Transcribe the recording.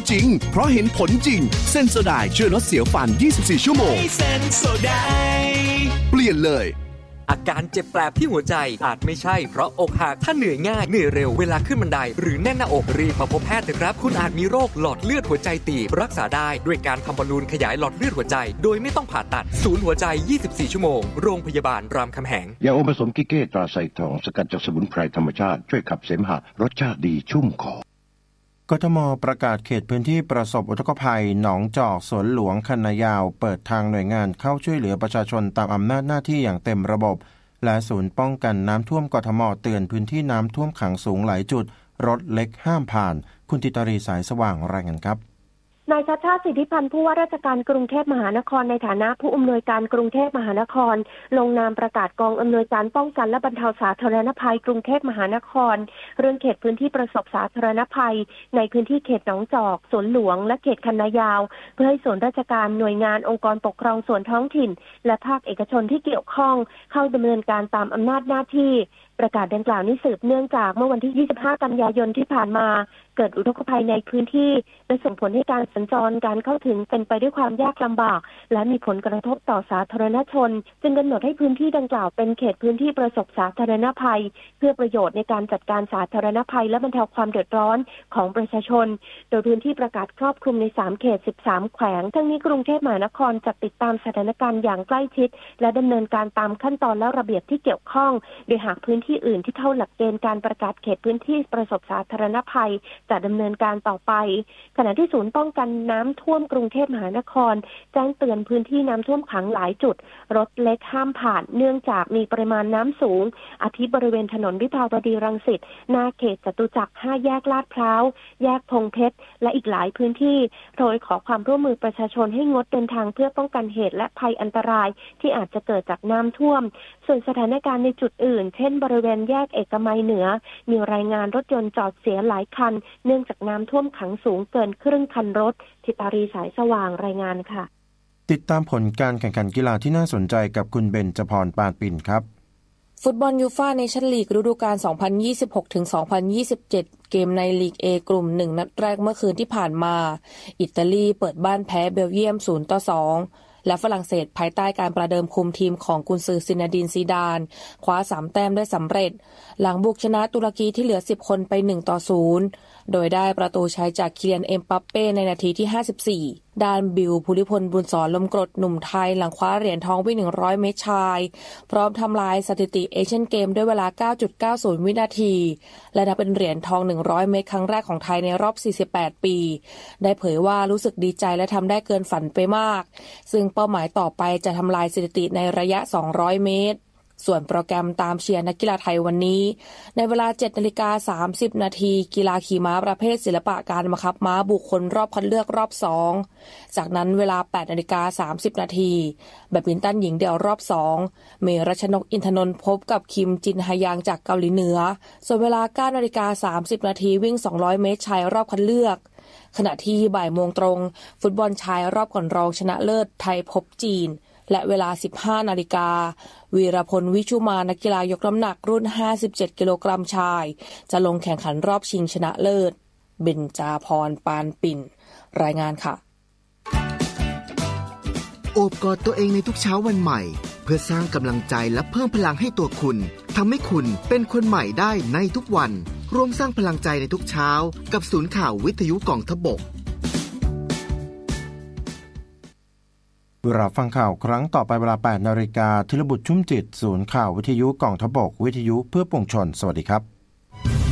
ริงเพราะเห็นผลจริงเซนโซไดช่วยลดเสียวฟัน24ชั่วโมงเซนโซไดเปลี่ยนเลยอาการเจ็บแปลบที่หัวใจอาจไม่ใช่เพราะอกหักถ้าเหนื่อยง่ายเหนื่อยเร็วเวลาขึ้นบันไดหรือแน่นหน้าอกรีบมาพบแพทย์เถอะครับคุณอาจมีโรคหลอดเลือดหัวใจตีบรักษาได้ด้วยการทำบอลลูนขยายหลอดเลือดหัวใจโดยไม่ต้องผ่าตัดศูนย์หัวใจ24ชั่วโมงโรงพยาบาลรามคำแหงยาอมผสมกิเก้ตราไซทองสกัดจากสมุนไพรธรรมชาติช่วยขับเสมหะรสชาติดีชุ่มคอกทม.ประกาศเขตพื้นที่ประสบอุทกภัยหนองจอกสวนหลวงคันนายาวเปิดทางหน่วยงานเข้าช่วยเหลือประชาชนตามอำนาจหน้าที่อย่างเต็มระบบและศูนย์ป้องกันน้ำท่วมกทม.เตือนพื้นที่น้ำท่วมขังสูงหลายจุดรถเล็กห้ามผ่านคุณธิตารีสายสว่างรายงานครับนายชัชชาติ สิทธิพันธ์ผู้ว่าราชการกรุงเทพมหานครในฐานะผู้อำนวยการกรุงเทพมหานครลงนามประกาศกองอำนวยการป้องกันและบรรเทาสาธารณภัยกรุงเทพมหานครเรื่องเขตพื้นที่ประสบสาธารณภัยในพื้นที่เขตหนองจอกสวนหลวงและเขตคันนายาวเพื่อให้ส่วนราชการหน่วยงานองค์กรปกครองส่วนท้องถิ่นและภาคเอกชนที่เกี่ยวข้องเข้าดำเนินการตามอำนาจหน้าที่ประกาศดังกล่าวนี้สืบเนื่องจากเมื่อวันที่25กันยายนที่ผ่านมาเกิดอุทกภัยในพื้นที่และส่งผลให้การสัญจรการเข้าถึงเป็นไปด้วยความยากลำบากและมีผลกระทบต่อสาธารณชนจึงกำหนดให้พื้นที่ดังกล่าวเป็นเขตพื้นที่ประสบสาธารณภัยเพื่อประโยชน์ในการจัดการสาธารณภัยและบรรเทาความเดือดร้อนของประชาชนโดยพื้นที่ประกาศครอบคลุมใน3เขต13แขวงทั้งนี้กรุงเทพมหานครจะติดตามสถานการณ์อย่างใกล้ชิดและดำเนินการตามขั้นตอนและระเบียบที่เกี่ยวข้องโดยหากพื้นที่อื่นที่เข้าหลักเกณฑ์การประกาศเขตพื้นที่ประสบสาธารณภัยจะดำเนินการต่อไปขณะที่ศูนย์ป้องกันน้ำท่วมกรุงเทพมหานครแจ้งเตือนพื้นที่น้ำท่วมขังหลายจุดรถเล็กห้ามผ่านเนื่องจากมีปริมาณน้ำสูงอาทิบริเวณถนนวิภาวดีรังสิตหน้าเขตจตุจักร5แยกลาดพร้าวแยกพงเพชรและอีกหลายพื้นที่โดยขอความร่วมมือประชาชนให้งดเดินทางเพื่อป้องกันเหตุและภัยอันตรายที่อาจจะเกิดจากน้ำท่วมส่วนสถานการณ์ในจุดอื่นเช่นบริเวณแยกเอกมัยเหนือมีรายงานรถยนต์จอดเสียหลายคันเนื่องจากน้ำท่วมขังสูงเกินครึ่งคันรถธิตารีสายสว่างรายงานค่ะติดตามผลการแข่งขันกีฬาที่น่าสนใจกับคุณเบญจพรปานปิ่นครับฟุตบอลยูฟ่าเนชั่นลีกฤดูกาล 2026-2027 เกมในลีก A กลุ่ม 1 นัดแรกเมื่อคืนที่ผ่านมาอิตาลีเปิดบ้านแพ้เบลเยียม 0-2 และฝรั่งเศสภายใต้การประเดิมคุมทีมของกุนซือซินาดินซีดานคว้า3แต้มได้สำเร็จหลังบุกชนะตุรกีที่เหลือ10คนไป 1-0 โดยได้ประตูชัยจากคิเลียน เอ็มบัปเป้ในนาทีที่ 54ด้านบิล ภูริพล บุญสอนลมกรดหนุ่มไทยหลังคว้าเหรียญทองวิ่ง100เมตรชายพร้อมทำลายสถิติเอเชียนเกมด้วยเวลา 9.90 วินาทีและนับเป็นเหรียญทอง100เมตรครั้งแรกของไทยในรอบ48ปีได้เผยว่ารู้สึกดีใจและทำได้เกินฝันไปมากซึ่งเป้าหมายต่อไปจะทำลายสถิติในระยะ200เมตรส่วนโปรแกรมตามเชียร์นักกีฬาไทยวันนี้ในเวลา 7:30 น.กีฬาขี่ม้าประเภทศิลปะการบังคับม้าบุคคลรอบคัดเลือกรอบ2จากนั้นเวลา 8:30 น.แบดมินตันหญิงเดี่ยวรอบ2เมรัชนกอินทนนท์พบกับคิมจินฮยางจากเกาหลีเหนือส่วนเวลา 9:30 น.วิ่ง200เมตรชายรอบคัดเลือกขณะที่บ่ายโมงตรงฟุตบอลชายรอบก่อนรองชนะเลิศไทยพบจีนและเวลา 15 นาฬิกาวีรพลวิชุมานักกีฬายกน้ำหนักรุ่น57กิโลกรัมชายจะลงแข่งขันรอบชิงชนะเลิศเบญจพรปานปิ่นรายงานค่ะโอบกอดตัวเองในทุกเช้าวันใหม่เพื่อสร้างกำลังใจและเพิ่มพลังให้ตัวคุณทำให้คุณเป็นคนใหม่ได้ในทุกวันร่วมสร้างพลังใจในทุกเช้ากับศูนย์ข่าววิทยุกองทพบกเวลาฟังข่าวครั้งต่อไปเวลา 8 นาฬิกาธีรบุตรชุ่มจิตศูนย์ข่าววิทยุกองทพบกวิทยุเพื่อปวงชนสวัสดีครับ